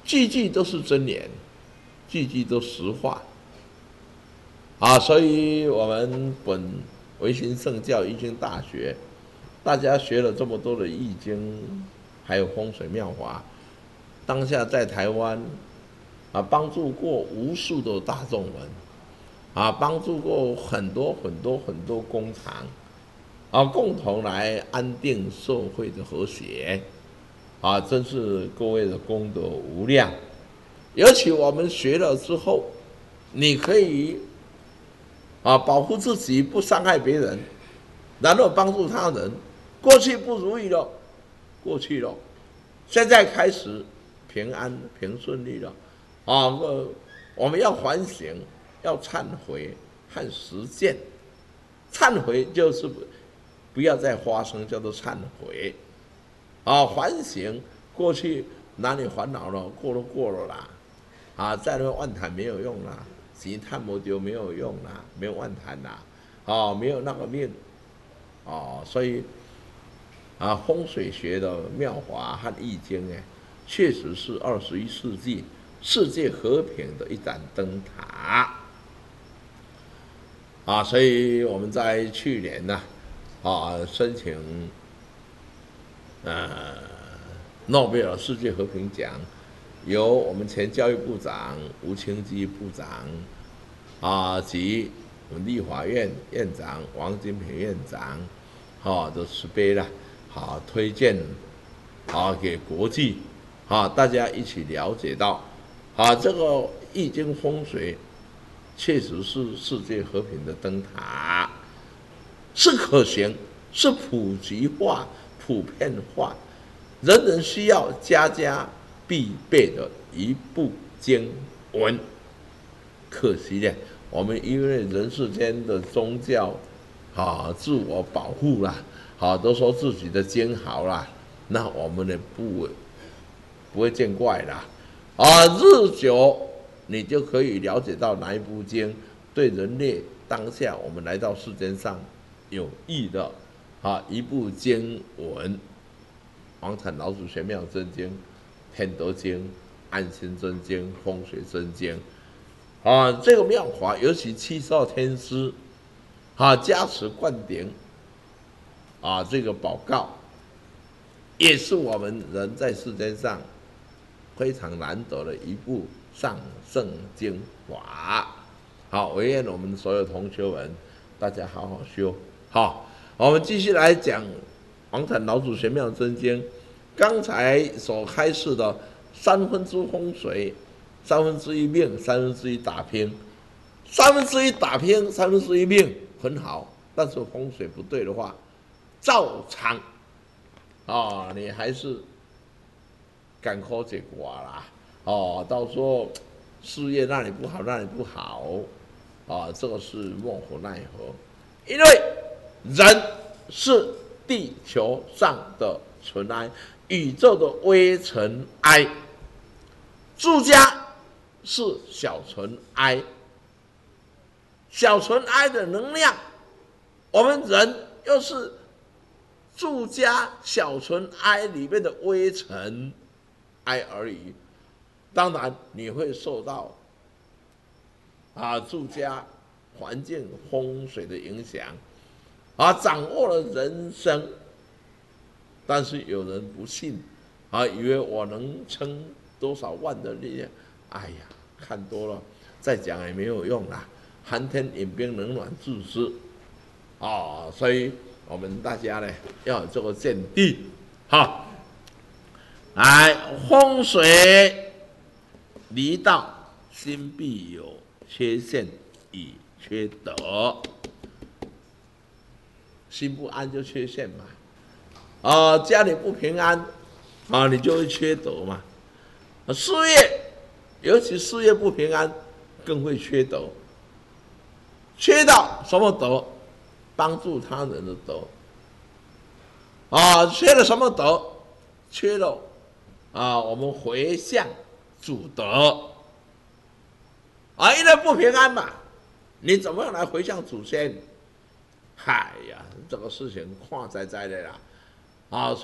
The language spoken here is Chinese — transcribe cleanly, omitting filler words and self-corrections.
句句都是真言，句句都实话所以我们本维新圣教易经大学，大家学了这么多的易经，还有风水妙法，当下在台湾帮助过无数的大众们帮助过很多工厂共同来安定社会的和谐真是各位的功德无量。尤其我们学了之后，你可以保护自己，不伤害别人，然后帮助他人。过去不如意了，过去了，现在开始平安平顺利了我们要反省，要忏悔和实践。忏悔就是不要再发生，叫做忏悔反省过去哪里烦恼了，过了啦再那万谈没有用啦，钱探没丢没有用啦，没有万谈啦没有那个命所以风水学的妙法和易经确实是21世纪世界和平的一盏灯塔所以我们在去年呢申请诺贝尔世界和平奖，由我们前教育部长吴清基部长及我们立法院院长王金平院长的慈悲了推荐给国际大家一起了解到这个易经风水确实是世界和平的灯塔，是可行，是普及化、普遍化，人人需要、家家必备的一部经文。可惜呢，我们因为人世间的宗教自我保护啦都说自己的经好啦，那我们呢不会见怪啦日久你就可以了解到哪一部经对人类当下我们来到世间上有益的一部经文。黄产老祖玄妙真经、天德经、安心真经、风水真经这个妙法，尤其72天师加持灌顶这个宝告，也是我们人在世间上非常难得的一部上圣经法。我愿我们所有同学们大家好好修。我们继续来讲黄产老祖玄妙真经。刚才所开示的3分之风水，3分之一命，3分之一打拼，3分之一打拼，3分之一命很好，但是风水不对的话，照常你还是赶苦结果啦到时候事业那里不好，那里不好这个是莫可奈何。因为人是地球上的尘埃，宇宙的微尘埃，住家是小尘埃，小尘埃的能量，我们人又是住家小尘埃里面的微尘埃而已。当然你会受到住家环境风水的影响掌握了人生。但是有人不信以为我能撑多少万的力量，哎呀，看多了再讲也没有用啦，寒天饮冰，冷暖自知所以我们大家呢要有这个见地来风水离道，心必有缺陷与缺德，心不安就缺陷嘛家里不平安你就会缺德嘛事业尤其事业不平安更会缺德，缺到什么德？帮助他人的德缺了什么德？缺了我们回向主德因为不平安嘛，你怎么样来回向祖先？哎呀，这个事情看在的啦